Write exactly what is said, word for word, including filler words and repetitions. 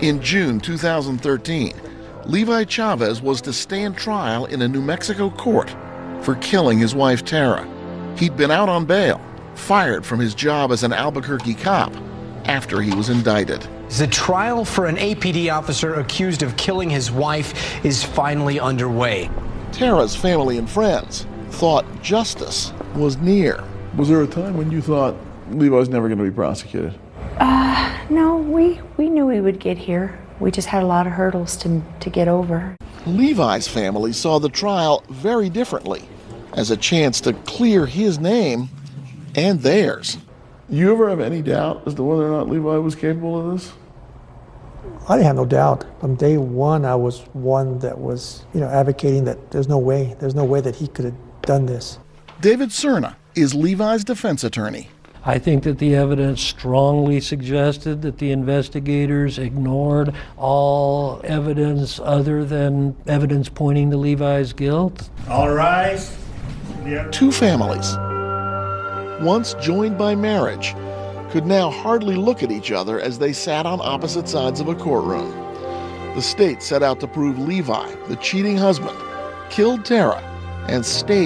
In June two thousand thirteen, Levi Chavez was to stand trial in a New Mexico court for killing his wife Tara. He'd been out on bail, fired from his job as an Albuquerque cop after he was indicted. The trial for an A P D officer accused of killing his wife is finally underway. Tara's family and friends thought justice was near. Was there a time when you thought Levi was never going to be prosecuted? Uh, no, we, we knew we would get here. We just had a lot of hurdles to, to get over. Levi's family saw the trial very differently, as a chance to clear his name and theirs. You ever have any doubt as to whether or not Levi was capable of this? I didn't have no doubt. From day one, I was one that was, you know, advocating that there's no way, there's no way that he could have done this. David Cerna is Levi's defense attorney. I think that the evidence strongly suggested that the investigators ignored all evidence other than evidence pointing to Levi's guilt. All rise. Two families, once joined by marriage, could now hardly look at each other as they sat on opposite sides of a courtroom. The state set out to prove Levi, the cheating husband, killed Tara and staged